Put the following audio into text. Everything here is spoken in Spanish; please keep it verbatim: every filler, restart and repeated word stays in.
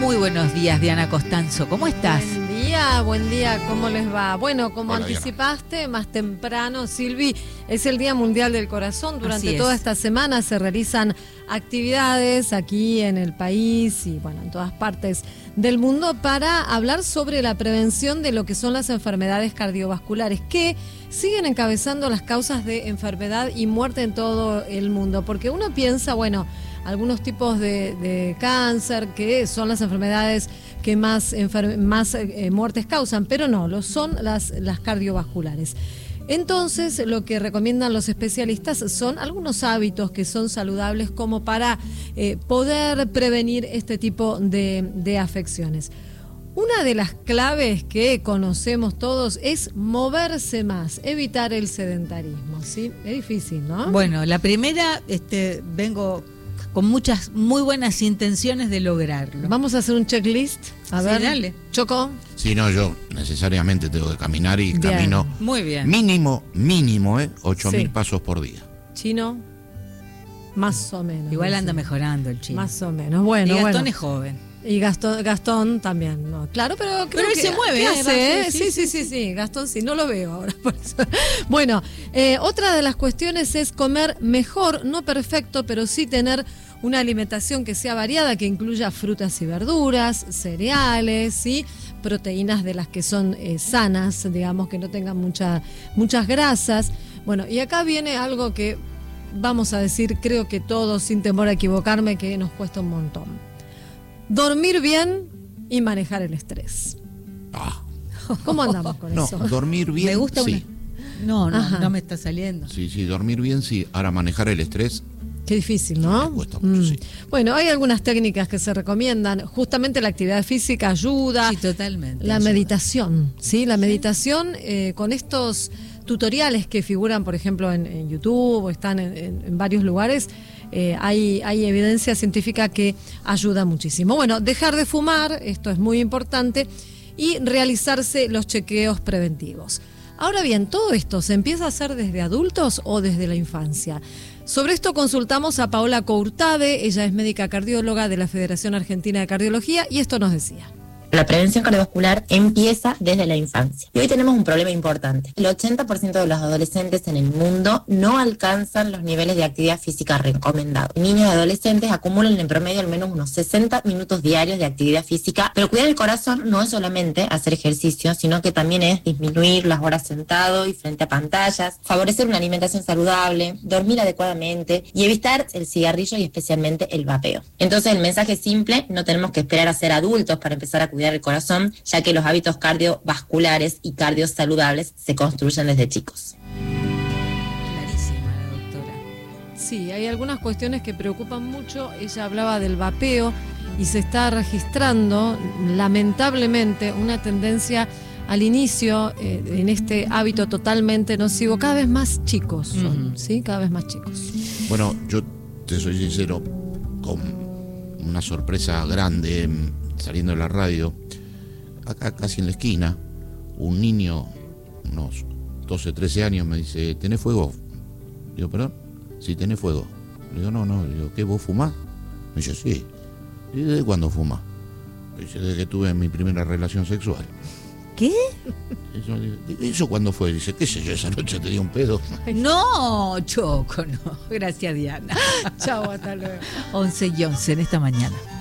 Muy buenos días, Diana Costanzo. ¿Cómo estás? Buen día, buen día. ¿Cómo les va? Bueno, como Hola, anticipaste Diana. Más temprano, Silvi, es el Día Mundial del Corazón. Durante Así toda es. esta semana se realizan actividades aquí en el país y, bueno, en todas partes del mundo para hablar sobre la prevención de lo que son las enfermedades cardiovasculares, que siguen encabezando las causas de enfermedad y muerte en todo el mundo. Porque uno piensa, bueno, algunos tipos de, de cáncer, que son las enfermedades que más, enfer- más eh, muertes causan, pero no, lo son las, las cardiovasculares. Entonces, lo que recomiendan los especialistas son algunos hábitos que son saludables como para eh, poder prevenir este tipo de, de afecciones. Una de las claves que conocemos todos es moverse más, evitar el sedentarismo, ¿sí? Es difícil, ¿no? Bueno, la primera, este, vengo con muchas, muy buenas intenciones de lograrlo. Vamos a hacer un checklist. A Sí, ver, dale. Choco. Si no, yo necesariamente tengo que caminar y Bien. camino Muy bien. mínimo, mínimo, ¿eh? ocho mil Sí. pasos por día. Chino, más o menos. Igual anda Sí. mejorando el chino. Más o menos, bueno, y Gastón bueno. es joven. Y Gastón, Gastón también, no, claro, pero creo Pero él que se mueve, ¿qué ¿eh? hace, Va, eh? sí, Sí, sí, sí, sí, sí, Gastón sí, no lo veo ahora. Por eso. Bueno, eh, otra de las cuestiones es comer mejor, no perfecto, pero sí tener una alimentación que sea variada, que incluya frutas y verduras, cereales, ¿sí? Proteínas de las que son eh, sanas, digamos, que no tengan mucha, muchas grasas. Bueno, y acá viene algo que vamos a decir, creo que todos, sin temor a equivocarme, que nos cuesta un montón. Dormir bien y manejar el estrés. Ah, ¿Cómo andamos con no, eso? dormir bien, Me gusta sí. una... No, no, Ajá. no me está saliendo. Sí, sí, dormir bien, sí. Ahora manejar el estrés, Qué difícil, ¿no? Me cuesta mucho, sí. Bueno, hay algunas técnicas que se recomiendan. Justamente la actividad física ayuda. Sí, totalmente. La ayuda. meditación, ¿sí? La meditación eh, con estos tutoriales que figuran, por ejemplo, en, en YouTube o están en, en, en varios lugares, eh, hay, hay evidencia científica que ayuda muchísimo. Bueno, dejar de fumar, esto es muy importante, y realizarse los chequeos preventivos. Ahora bien, ¿todo esto se empieza a hacer desde adultos o desde la infancia? Sobre esto consultamos a Paola Courtade, ella es médica cardióloga de la Federación Argentina de Cardiología, y esto nos decía. La prevención cardiovascular empieza desde la infancia. Y hoy tenemos un problema importante. El ochenta por ciento de los adolescentes en el mundo no alcanzan los niveles de actividad física recomendados. Niños y adolescentes acumulan en promedio al menos unos sesenta minutos diarios de actividad física, pero cuidar el corazón no es solamente hacer ejercicio, sino que también es disminuir las horas sentado y frente a pantallas, favorecer una alimentación saludable, dormir adecuadamente y evitar el cigarrillo y especialmente el vapeo. Entonces el mensaje es simple: no tenemos que esperar a ser adultos para empezar a cuidar el corazón, ya que los hábitos cardiovasculares y cardios saludables se construyen desde chicos. Clarísima la doctora. Sí, hay algunas cuestiones que preocupan mucho. Ella hablaba del vapeo y se está registrando, lamentablemente, una tendencia al inicio eh, en este hábito totalmente nocivo. Cada vez más chicos son, Ujú. ¿sí? Cada vez más chicos. bueno, yo te soy sincero, con una sorpresa grande, saliendo de la radio, acá casi en la esquina, un niño, unos doce, trece años, me dice, ¿tenés fuego? Digo, ¿perdón? Sí, tenés fuego. Le digo, no, no. Le digo, ¿qué, vos fumás? Me dice, sí. ¿Y desde cuándo fumás? Me dice, desde que tuve mi primera relación sexual. ¿Qué? Eso, ¿eso cuándo fue? Dice, qué sé yo, esa noche te di un pedo. No, Choco, no. Gracias, Diana. Chao, hasta luego. once y once en esta mañana.